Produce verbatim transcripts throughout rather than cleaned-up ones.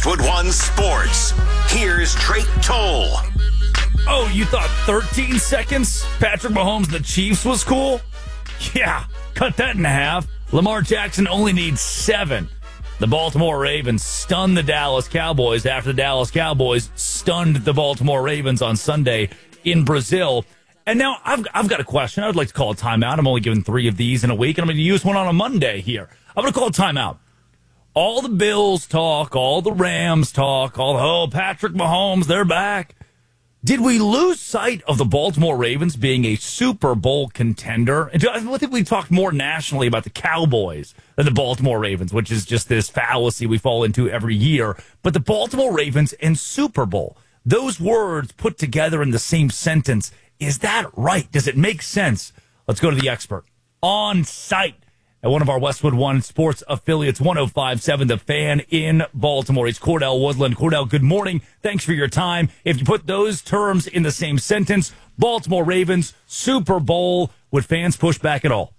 Westwood One Sports. Here's Drake Toll. Oh, you thought thirteen seconds Patrick Mahomes and the Chiefs was cool? Yeah, cut that in half. Lamar Jackson only needs seven. The Baltimore Ravens stunned the Dallas Cowboys after the Dallas Cowboys stunned the Baltimore Ravens on Sunday in Brazil. And now I've, I've got a question. I would like to call a timeout. I'm only giving three of these in a week, and I'm going to use one on a Monday here. I'm going to call a timeout. All the Bills talk, all the Rams talk, all the, oh, Patrick Mahomes, they're back. Did we lose sight of the Baltimore Ravens being a Super Bowl contender? And I think we talked more nationally about the Cowboys than the Baltimore Ravens, which is just this fallacy we fall into every year. But the Baltimore Ravens and Super Bowl, those words put together in the same sentence, is that right? Does it make sense? Let's go to the expert on site at one of our Westwood One Sports affiliates, one oh five point seven The Fan in Baltimore. It's Cordell Woodland. Cordell, good morning. Thanks for your time. If you put those terms in the same sentence, Baltimore Ravens, Super Bowl, would fans push back at all?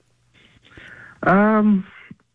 Um,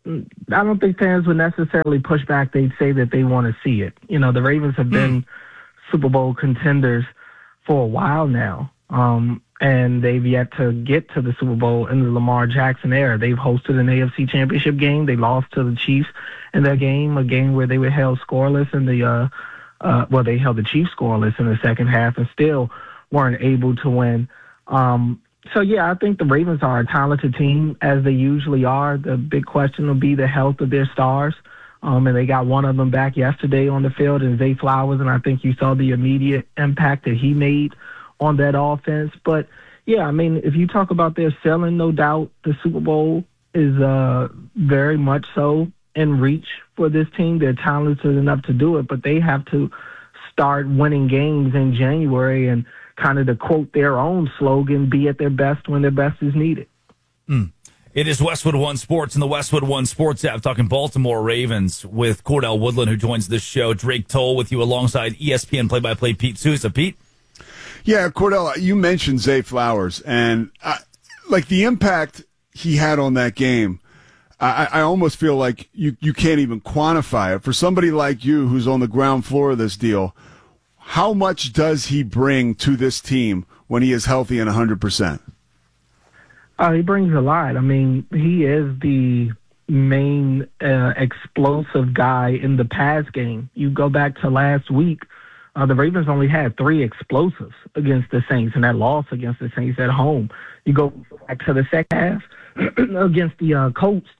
I don't think fans would necessarily push back. They'd say that they want to see it. You know, the Ravens have been Super Bowl contenders for a while now. Um, and they've yet to get to the Super Bowl in the Lamar Jackson era. They've hosted an A F C Championship game. They lost to the Chiefs in that game, a game where they were held scoreless in the, uh, uh, well, they held the Chiefs scoreless in the second half and still weren't able to win. Um, so, yeah, I think the Ravens are a talented team, as they usually are. The big question will be the health of their stars. Um, and they got one of them back yesterday on the field, and Zay Flowers, and I think you saw the immediate impact that he made on that offense. But, yeah, I mean, if you talk about their selling, no doubt the Super Bowl is uh, very much so in reach for this team. They're talented enough to do it, but they have to start winning games in January and kind of, to quote their own slogan, be at their best when their best is needed. Mm. It is Westwood One Sports and the Westwood One Sports app, talking Baltimore Ravens with Cordell Woodland, who joins this show. Drake Toll with you alongside E S P N play-by-play Pete Sousa. Pete? Yeah, Cordell, you mentioned Zay Flowers, and I, like the impact he had on that game, I, I almost feel like you, you can't even quantify it. For somebody like you who's on the ground floor of this deal, how much does he bring to this team when he is healthy and one hundred percent? Uh, he brings a lot. I mean, he is the main uh, explosive guy in the pass game. You go back to last week, Uh, the Ravens only had three explosives against the Saints, and that loss against the Saints at home. You go back to the second half against the uh, Colts,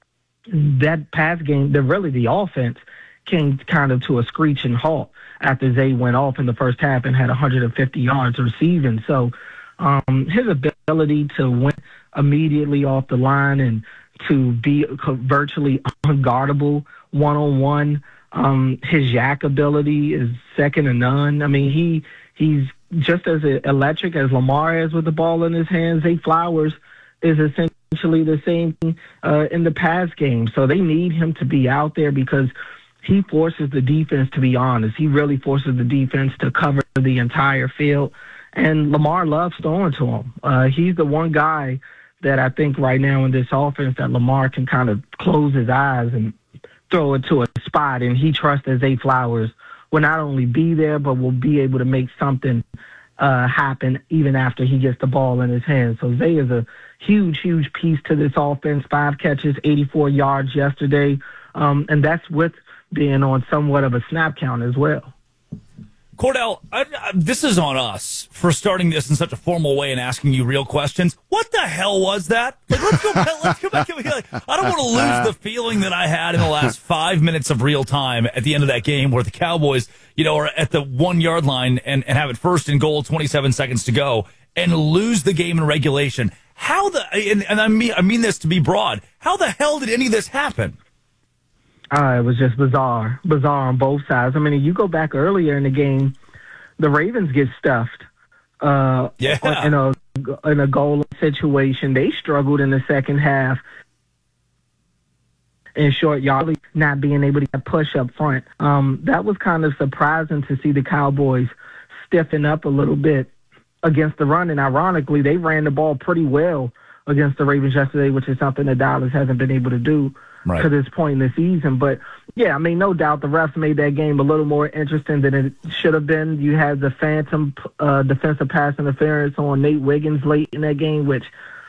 that pass game, the really the offense came kind of to a screeching halt after Zay went off in the first half and had one hundred fifty yards receiving. So um, his ability to win immediately off the line and to be virtually unguardable one-on-one, Um, his yak ability is second to none. I mean, he he's just as electric as Lamar is with the ball in his hands. Zay Flowers is essentially the same uh, in the pass game. So they need him to be out there because he forces the defense, to be honest. He really forces the defense to cover the entire field. And Lamar loves throwing to him. Uh, he's the one guy that I think right now in this offense that Lamar can kind of close his eyes and throw it to a spot, and he trusts that Zay Flowers will not only be there, but will be able to make something uh, happen even after he gets the ball in his hands. So Zay is a huge, huge piece to this offense. Five catches, eighty-four yards yesterday, um, and that's with being on somewhat of a snap count as well. Cordell, I, I, this is on us for starting this in such a formal way and asking you real questions. What the hell was that? Like, let's go. Let's go back. Like, I don't want to lose the feeling that I had in the last five minutes of real time at the end of that game, where the Cowboys, you know, are at the one yard line and, and have it first and goal, twenty-seven seconds to go, and lose the game in regulation. How the and, and I mean I mean this to be broad. How the hell did any of this happen? Uh, it was just bizarre, bizarre on both sides. I mean, you go back earlier in the game, the Ravens get stuffed uh, yeah. in a in a goal situation. They struggled in the second half in short yardage, not being able to get push up front. Um, that was kind of surprising to see the Cowboys stiffen up a little bit against the run. And ironically, they ran the ball pretty well against the Ravens yesterday, which is something that Dallas hasn't been able to do. right. to this point in the season. But, yeah, I mean, no doubt the refs made that game a little more interesting than it should have been. You had the phantom uh, defensive pass interference on Nate Wiggins late in that game, which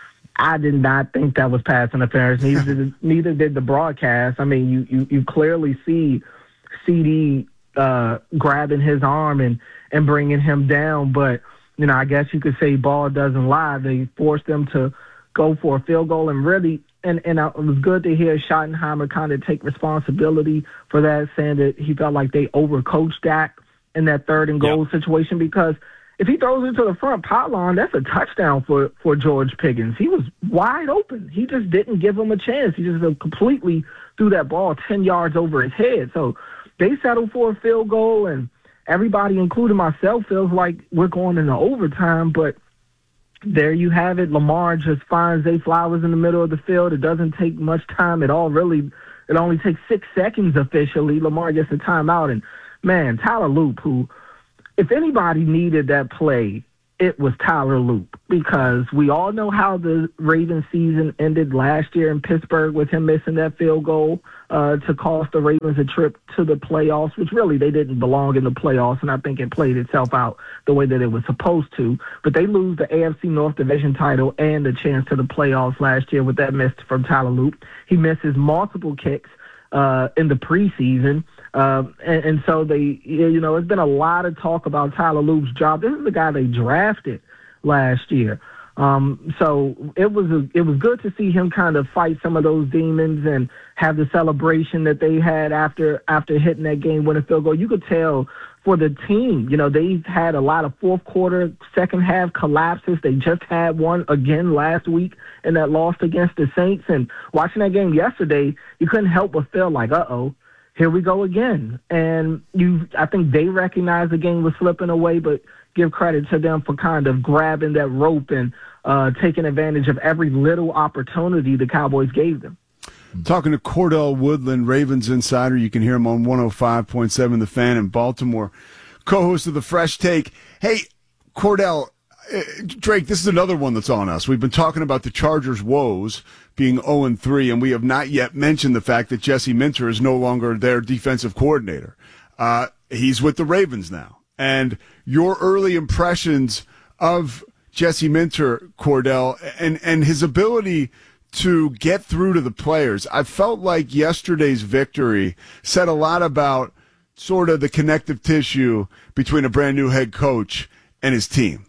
I did not think that was pass interference. Neither did, neither did the broadcast. I mean, you, you, you clearly see C D uh, grabbing his arm and, and bringing him down. But, you know, I guess you could say ball doesn't lie. They forced them to go for a field goal, and really, and, and it was good to hear Schottenheimer kind of take responsibility for that, saying that he felt like they overcoached Dak in that third and goal yep. situation, because if he throws it to the front pylon, that's a touchdown for, for George Pickens. He was wide open. He just didn't give him a chance. He just completely threw that ball ten yards over his head. So they settled for a field goal, and everybody, including myself, feels like we're going into overtime, but there you have it. Lamar just finds Zay Flowers in the middle of the field. It doesn't take much time at all, really. It only takes six seconds officially. Lamar gets a timeout, and, man, Tyler Loop, who, if anybody needed that play, it was Tyler Loop, because we all know how the Ravens season ended last year in Pittsburgh with him missing that field goal uh, to cost the Ravens a trip to the playoffs, which really they didn't belong in the playoffs, and I think it played itself out the way that it was supposed to. But they lose the A F C North Division title and the chance to the playoffs last year with that miss from Tyler Loop. He misses multiple kicks uh, in the preseason. Um, and, and so they, you know, it's been a lot of talk about Tyler Loop's job. This is the guy they drafted last year. Um, so it was a, it was good to see him kind of fight some of those demons and have the celebration that they had after after hitting that game-winning field goal. You could tell for the team, you know, they've had a lot of fourth quarter, second half collapses. They just had one again last week in that loss against the Saints. And watching that game yesterday, you couldn't help but feel like, uh-oh, here we go again. And you, I think they recognized the game was slipping away, but give credit to them for kind of grabbing that rope and uh, taking advantage of every little opportunity the Cowboys gave them. Talking to Cordell Woodland, Ravens insider. You can hear him on one oh five point seven The Fan in Baltimore, co-host of The Fresh Take. Hey, Cordell, uh, Drake, this is another one that's on us. We've been talking about the Chargers' woes being oh and three, and we have not yet mentioned the fact that Jesse Minter is no longer their defensive coordinator. Uh, he's with the Ravens now. And your early impressions of Jesse Minter, Cordell, and, and his ability to get through to the players. I felt like yesterday's victory said a lot about sort of the connective tissue between a brand new head coach and his team.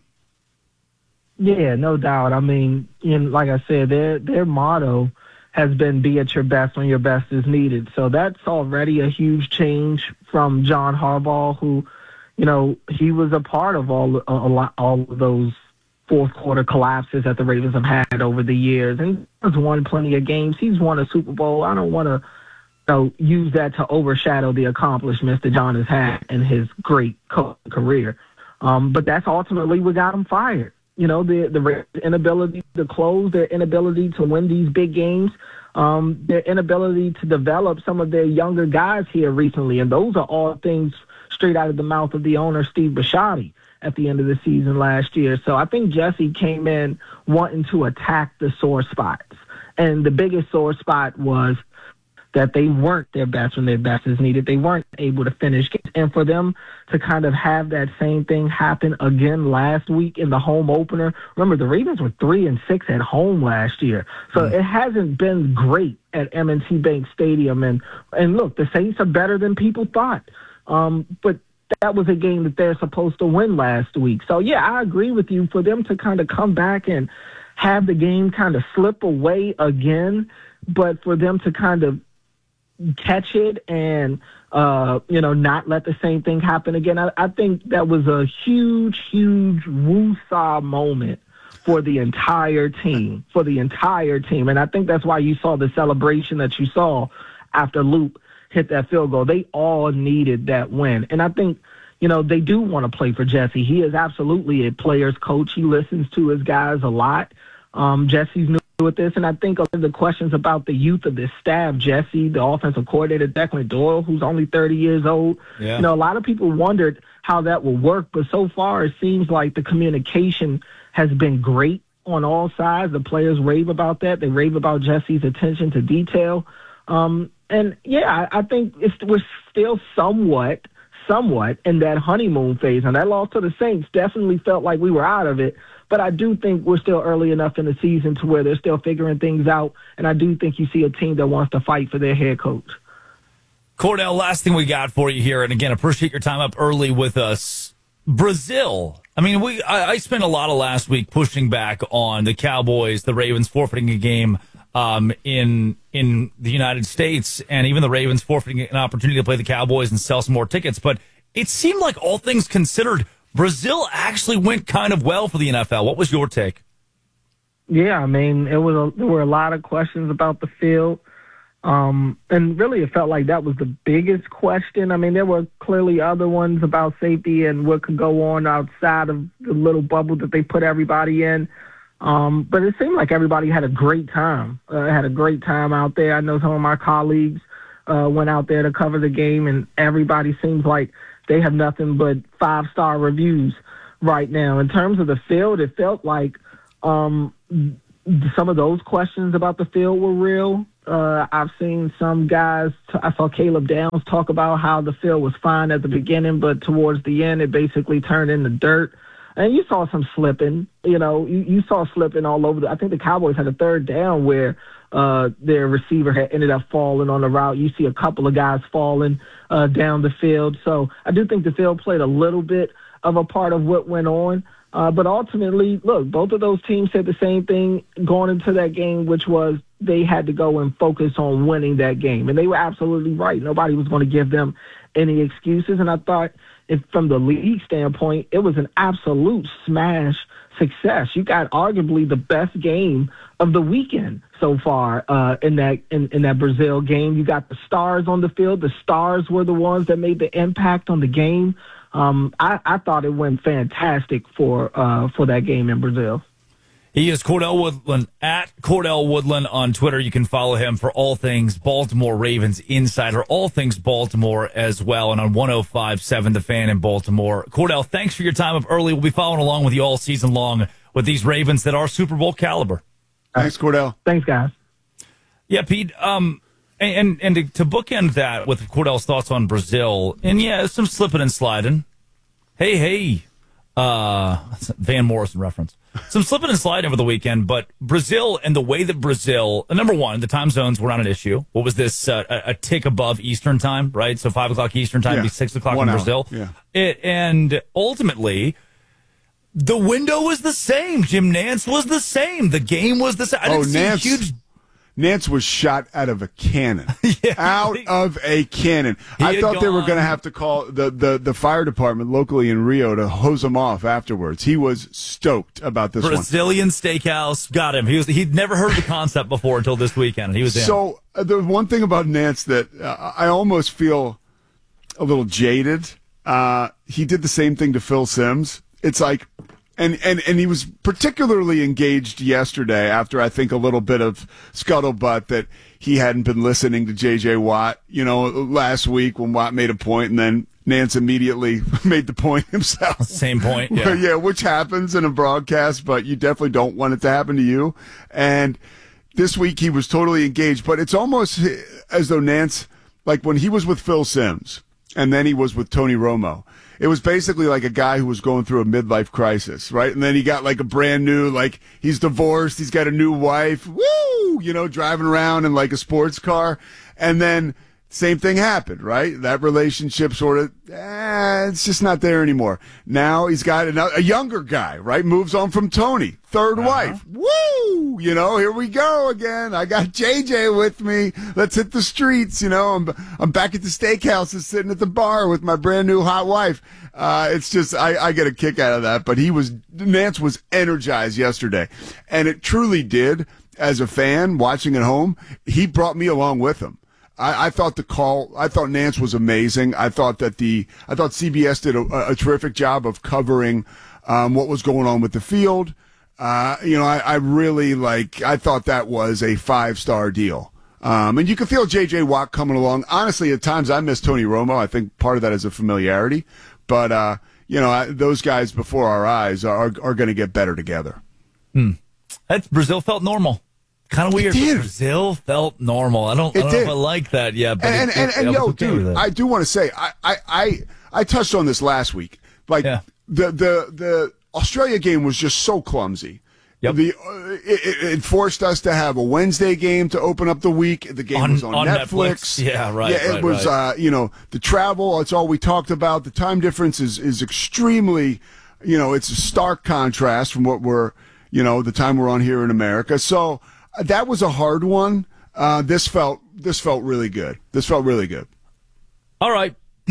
Yeah, no doubt. I mean, you know, like I said, their their motto has been be at your best when your best is needed. So that's already a huge change from John Harbaugh, who, you know, he was a part of all a lot, all of those fourth quarter collapses that the Ravens have had over the years, and he's won plenty of games. He's won a Super Bowl. I don't want to, you know, use that to overshadow the accomplishments that John has had in his great coaching career. Um, but that's ultimately what got him fired. You know, the the inability to close, their inability to win these big games, um, their inability to develop some of their younger guys here recently, and those are all things straight out of the mouth of the owner, Steve Bisciotti, at the end of the season last year. So I think Jesse came in wanting to attack the sore spots. And the biggest sore spot was that they weren't their best when their best is needed. They weren't able to finish games. And for them to kind of have that same thing happen again last week in the home opener. Remember, the Ravens were three and six at home last year. So mm. it hasn't been great at M and T Bank Stadium. And, and look, the Saints are better than people thought. Um, but that was a game that they're supposed to win last week. So, yeah, I agree with you. For them to kind of come back and have the game kind of slip away again, but for them to kind of catch it and, uh, you know, not let the same thing happen again, I, I think that was a huge, huge woo-saw moment for the entire team, for the entire team. And I think that's why you saw the celebration that you saw after Loop hit that field goal. They all needed that win. And I think, you know, they do want to play for Jesse. He is absolutely a player's coach. He listens to his guys a lot. Um, Jesse's new with this. And I think of the questions about the youth of this staff, Jesse, the offensive coordinator, Declan Doyle, who's only thirty years old. Yeah. You know, a lot of people wondered how that will work. But so far, it seems like the communication has been great on all sides. The players rave about that. They rave about Jesse's attention to detail. Um, and, yeah, I, I think it's, we're still somewhat, somewhat in that honeymoon phase. And that loss to the Saints definitely felt like we were out of it. But I do think we're still early enough in the season to where they're still figuring things out. And I do think you see a team that wants to fight for their head coach. Cordell, last thing we got for you here. And, again, appreciate your time up early with us. Brazil. I mean, we I, I spent a lot of last week pushing back on the Cowboys, the Ravens forfeiting a game um, in in the United States, and even the Ravens forfeiting an opportunity to play the Cowboys and sell some more tickets. But it seemed like, all things considered, Brazil actually went kind of well for the N F L. What was your take? Yeah, I mean, it was a, there were a lot of questions about the field. Um, and really, it felt like that was the biggest question. I mean, there were clearly other ones about safety and what could go on outside of the little bubble that they put everybody in. Um, but it seemed like everybody had a great time, uh, had a great time out there. I know some of my colleagues uh, went out there to cover the game, and everybody seems like they have nothing but five-star reviews right now. In terms of the field, it felt like um, some of those questions about the field were real. Uh, I've seen some guys, I saw Caleb Downs talk about how the field was fine at the beginning, but towards the end, it basically turned into dirt. And you saw some slipping, you know, you, you saw slipping all over. The, I think the Cowboys had a third down where uh, their receiver had ended up falling on the route. You see a couple of guys falling uh, down the field. So I do think the field played a little bit of a part of what went on. Uh, but ultimately, look, both of those teams said the same thing going into that game, which was they had to go and focus on winning that game. And they were absolutely right. Nobody was going to give them any excuses. And I thought, if from the league standpoint, it was an absolute smash success. You got arguably the best game of the weekend so far uh, in that in, in that Brazil game. You got the stars on the field. The stars were the ones that made the impact on the game. Um, I, I thought it went fantastic for uh, for that game in Brazil. He is Cordell Woodland, at Cordell Woodland on Twitter. You can follow him for all things Baltimore Ravens Insider, all things Baltimore as well, and on one oh five point seven The Fan in Baltimore. Cordell, thanks for your time up early. We'll be following along with you all season long with these Ravens that are Super Bowl caliber. Thanks, Cordell. Thanks, guys. Yeah, Pete, um, and, and to, to bookend that with Cordell's thoughts on Brazil, and yeah, some slipping and sliding. Hey, hey, uh, Van Morrison reference. Some slipping and sliding over the weekend, but Brazil and the way that Brazil, number one, the time zones were not an issue. What was this, uh, a, a tick above Eastern time, right? So five o'clock Eastern time yeah. would be six o'clock One in hour. Brazil. Yeah. It, and ultimately, the window was the same. Jim Nantz was the same. The game was the same. I didn't Oh, see Nance. huge... Nance was shot out of a cannon. Yeah. Out of a cannon. He I had thought they were gone- going to have to call the, the, the fire department locally in Rio to hose him off afterwards. He was stoked about this one. Brazilian steakhouse got him. He was he'd never heard the concept before until this weekend, and he was in. So uh, the one thing about Nance that uh, I almost feel a little jaded. Uh, he did the same thing to Phil Simms. It's like, and, and, and he was particularly engaged yesterday after I think a little bit of scuttlebutt that he hadn't been listening to J J Watt, you know, last week when Watt made a point and then Nance immediately made the point himself. Same point, yeah. Yeah, which happens in a broadcast, but you definitely don't want it to happen to you. And this week he was totally engaged, but it's almost as though Nance, like when he was with Phil Simms and then he was with Tony Romo, it was basically like a guy who was going through a midlife crisis, right? And then he got like a brand new, like he's divorced, he's got a new wife, woo, you know, driving around in like a sports car. And then same thing happened, right? That relationship sort of, eh, it's just not there anymore. Now he's got another, a younger guy, right? Moves on from Tony, third uh-huh. wife. Woo! You know, here we go again. I got J J with me. Let's hit the streets. You know, I'm I'm back at the steakhouse, sitting at the bar with my brand new hot wife. Uh, it's just, I, I get a kick out of that. But he was, Nance was energized yesterday. And it truly did, as a fan watching at home, he brought me along with him. I, I thought the call, I thought Nance was amazing. I thought that the, I thought C B S did a, a terrific job of covering um, what was going on with the field. Uh, you know, I, I really like, I thought that was a five-star deal. Um, and you can feel J J Watt coming along. Honestly, at times I miss Tony Romo. I think part of that is a familiarity. But, uh, you know, I, those guys before our eyes are, are going to get better together. Hmm. That's, Brazil felt normal. Kind of weird. It did. Brazil felt normal. I don't, I It don't know did. if I like that yet. But And it, and, it, and, I and yo, was okay with dude, it. I do want to say, I, I, I, I touched on this last week. Like Yeah. the the the Australia game was just so clumsy. Yep. The uh, it, it forced us to have a Wednesday game to open up the week. The game On- was on, on Netflix. Netflix. Yeah, right, Yeah, it right, was. right. Uh, you know, the travel. It's all we talked about. The time difference is is extremely. You know, it's a stark contrast from what we're. You know, the time we're on here in America. So uh, that was a hard one. Uh, this felt this felt really good. This felt really good. All right.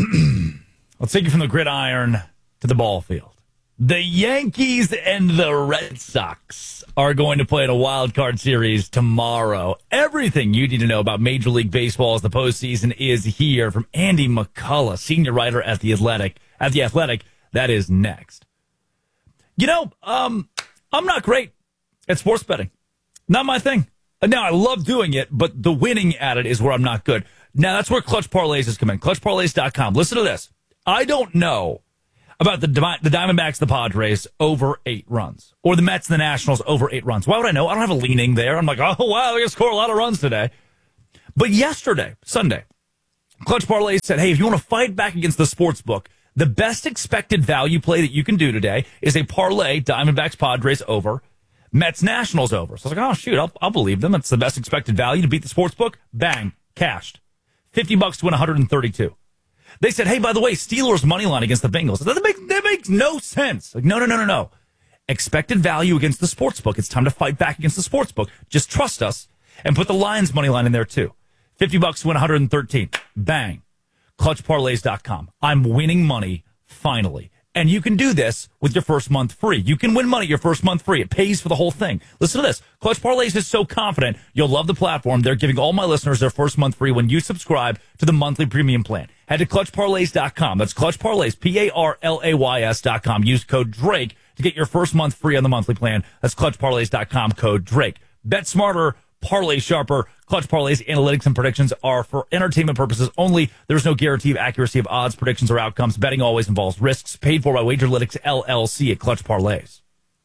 Let's take you from the gridiron to the ball field. The Yankees and the Red Sox are going to play in a wild card series tomorrow. Everything you need to know about Major League Baseball as the postseason is here from Andy McCullough, senior writer at The Athletic. At The Athletic, that is next. You know, um, I'm not great at sports betting. Not my thing. Now, I love doing it, but the winning at it is where I'm not good. Now, that's where Clutch Parlays has come in. clutch parlays dot com. Listen to this. I don't know about the the Diamondbacks, the Padres, over eight runs. Or the Mets, the Nationals, over eight runs. Why would I know? I don't have a leaning there. I'm like, oh, wow, they're going to score a lot of runs today. But yesterday, Sunday, Clutch Parlay said, hey, if you want to fight back against the sports book, the best expected value play that you can do today is a parlay Diamondbacks, Padres over, Mets, Nationals over. So I was like, oh, shoot, I'll, I'll believe them. It's the best expected value to beat the sports book. Bang, cashed. fifty bucks to win one hundred thirty-two. They said, hey, by the way, Steelers money line against the Bengals. That makes, that makes no sense. Like, no, no, no, no, no. Expected value against the sportsbook. It's time to fight back against the sportsbook. Just trust us and put the Lions money line in there too. fifty bucks to win one hundred thirteen. Bang. clutch parlays dot com. I'm winning money finally. And you can do this with your first month free. You can win money your first month free. It pays for the whole thing. Listen to this. Clutch Parlays is so confident you'll love the platform. They're giving all my listeners their first month free when you subscribe to the monthly premium plan. Head to clutch parlays dot com. That's Clutch Parlays, P A R L A Y S dot com. Use code Drake to get your first month free on the monthly plan. That's clutch parlays dot com, code Drake. Bet smarter, parlay sharper. Clutch Parlays analytics and predictions are for entertainment purposes only. There's no guarantee of accuracy of odds, predictions, or outcomes. Betting always involves risks. Paid for by Wagerlytics L L C at Clutch Parlays.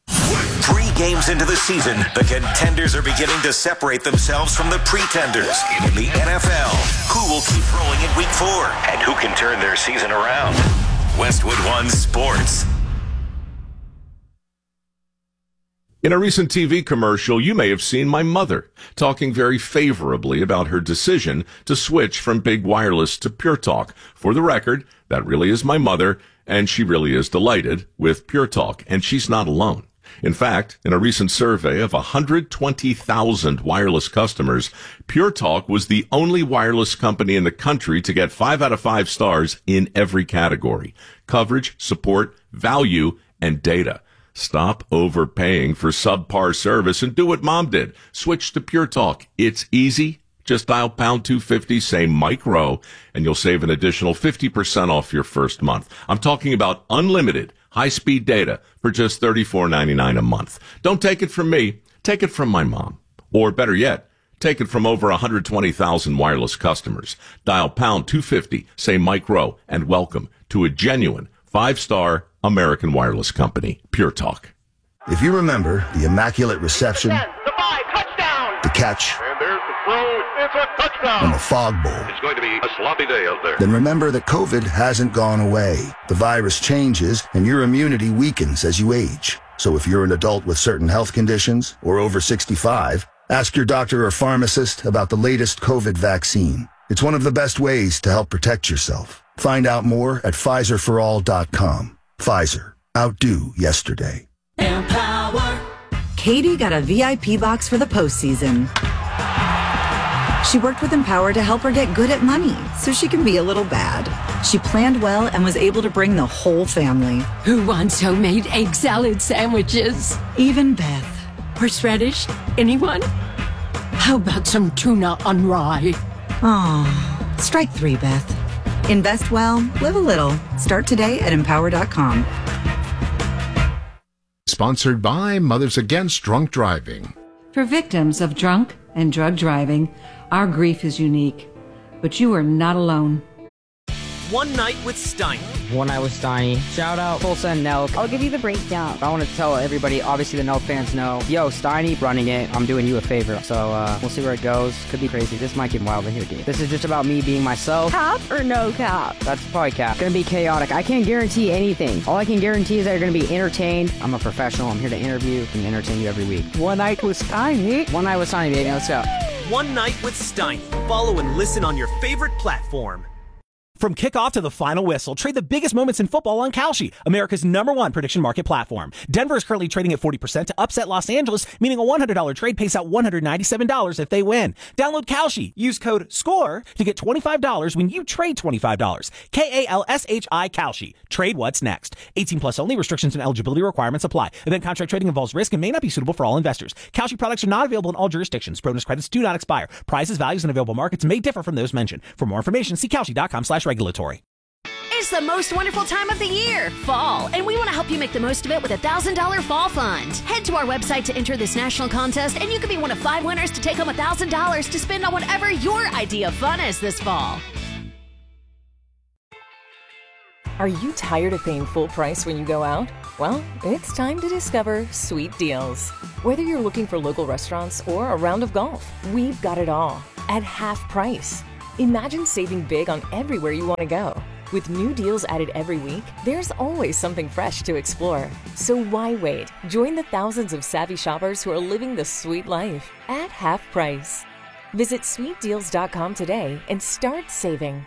Three games into the season, the contenders are beginning to separate themselves from the pretenders. In the N F L, who will keep rolling in week four? And who can turn their season around? Westwood One Sports. In a recent T V commercial, you may have seen my mother talking very favorably about her decision to switch from Big Wireless to Pure Talk. For the record, that really is my mother, and she really is delighted with Pure Talk, and she's not alone. In fact, in a recent survey of one hundred twenty thousand wireless customers, Pure Talk was the only wireless company in the country to get five out of five stars in every category: coverage, support, value, and data. Stop overpaying for subpar service and do what Mom did. Switch to Pure Talk. It's easy. Just dial pound two fifty, say Mike Rowe, and you'll save an additional fifty percent off your first month. I'm talking about unlimited high-speed data for just thirty-four ninety-nine a month. Don't take it from me. Take it from my mom. Or better yet, take it from over one hundred twenty thousand wireless customers. Dial pound two fifty, say Mike Rowe, and welcome to a genuine five-star American wireless company, Pure Talk. If you remember the immaculate reception, ten, the five, touchdown! the catch, And there's the throw. It's a touchdown. and the fog bowl, It's going to be a sloppy day out there. then remember that COVID hasn't gone away. The virus changes, and your immunity weakens as you age. So if you're an adult with certain health conditions or over sixty-five, ask your doctor or pharmacist about the latest COVID vaccine. It's one of the best ways to help protect yourself. Find out more at Pfizer for all dot com. Pfizer. Outdo yesterday. Empower. Katie got a V I P box for the postseason. She worked with Empower to help her get good at money so she can be a little bad. She planned well and was able to bring the whole family. Who wants homemade egg salad sandwiches? Even Beth. Horseradish? Anyone? How about some tuna on rye? Aw, strike three, Beth. Invest well, live a little. Start today at empower dot com. Sponsored by Mothers Against Drunk Driving. For victims of drunk and drug driving, our grief is unique, but you are not alone. One Night with Steiny. One Night with Steiny. Shout out Tulsa and Nelk. I'll give you the breakdown. I want to tell everybody, obviously the Nelk fans know, yo, Steiny running it, I'm doing you a favor. So uh, we'll see where it goes. Could be crazy. This might get wild in here, dude. This is just about me being myself. Cap or no cap? That's probably cap. Gonna be chaotic. I can't guarantee anything. All I can guarantee is that you're gonna be entertained. I'm a professional. I'm here to interview and entertain you every week. One Night with Steiny. One Night with Steiny, baby. Let's go. One Night with Steiny. Follow and listen on your favorite platform. From kickoff to the final whistle, trade the biggest moments in football on Kalshi, America's number one prediction market platform. Denver is currently trading at forty percent to upset Los Angeles, meaning a one hundred dollars trade pays out one hundred ninety-seven dollars if they win. Download Kalshi. Use code SCORE to get twenty-five dollars when you trade twenty-five dollars. K A L S H I Kalshi. Trade what's next. eighteen plus only. Restrictions and eligibility requirements apply. Event contract trading involves risk and may not be suitable for all investors. Kalshi products are not available in all jurisdictions. Bonus credits do not expire. Prices, values, and available markets may differ from those mentioned. For more information, see Kalshi.com slash regulatory. It's the most wonderful time of the year, fall, and we want to help you make the most of it with a one thousand dollars Fall Fund. Head to our website to enter this national contest, and you could be one of five winners to take home one thousand dollars to spend on whatever your idea of fun is this fall. Are you tired of paying full price when you go out? Well, it's time to discover Sweet Deals. Whether you're looking for local restaurants or a round of golf, we've got it all at half price. Imagine saving big on everywhere you want to go. With new deals added every week, there's always something fresh to explore. So why wait? Join the thousands of savvy shoppers who are living the sweet life at half price. Visit sweet deals dot com today and start saving.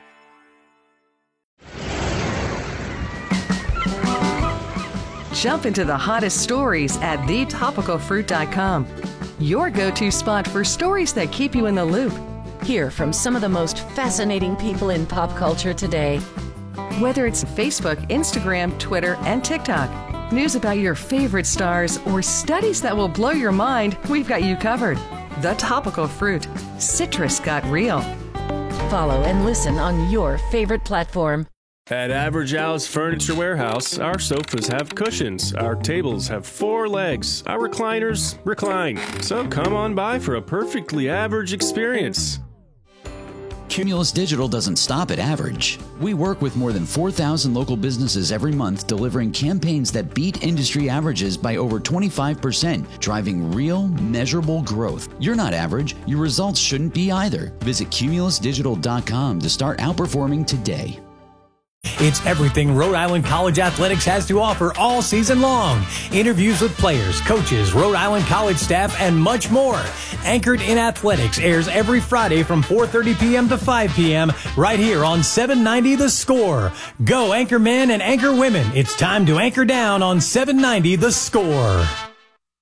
Jump into the hottest stories at the topical fruit dot com. Your go-to spot for stories that keep you in the loop. Hear from some of the most fascinating people in pop culture today. Whether it's Facebook, Instagram, Twitter, and TikTok, news about your favorite stars, or studies that will blow your mind, we've got you covered. The Topical Fruit. Citrus got real. Follow and listen on your favorite platform. At Average Al's Furniture Warehouse, our sofas have cushions, our tables have four legs, our recliners recline. So come on by for a perfectly average experience. Cumulus Digital doesn't stop at average. We work with more than four thousand local businesses every month, delivering campaigns that beat industry averages by over twenty-five percent, driving real, measurable growth. You're not average. Your results shouldn't be either. Visit cumulus digital dot com to start outperforming today. It's everything Rhode Island College Athletics has to offer all season long. Interviews with players, coaches, Rhode Island College staff, and much more. Anchored in Athletics airs every Friday from four thirty p.m. to five p.m. right here on seven ninety The Score. Go Anchor Men and Anchor Women. It's time to anchor down on seven ninety The Score.